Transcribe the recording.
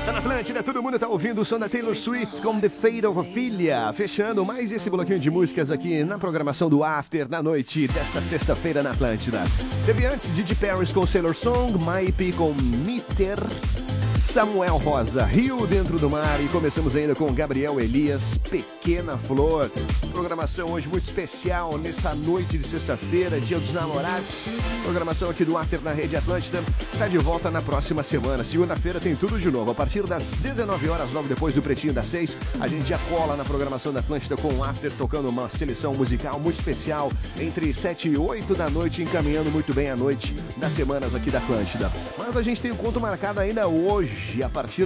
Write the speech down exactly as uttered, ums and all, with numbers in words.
Tá na Atlântida, todo mundo tá ouvindo o som da Taylor Swift com The Fate of Ophelia. Fechando mais esse bloquinho de músicas aqui na programação do After na noite desta sexta-feira na Atlântida. Teve antes Didi Paris com Sailor Song, Maipe com Meter, Samuel Rosa, Rio Dentro do Mar, e começamos ainda com Gabriel Elias, Pequena Flor. Programação hoje muito especial nessa noite de sexta-feira, dia dos namorados. Programação aqui do After na Rede Atlântida tá de volta na próxima semana. Segunda-feira tem tudo de novo. A partir das dezenove horas, logo depois do Pretinho das seis, a gente já cola na programação da Atlântida com o After, tocando uma seleção musical muito especial entre sete e oito da noite, encaminhando muito bem a noite das semanas aqui da Atlântida. Mas a gente tem o um encontro marcado ainda hoje, a partir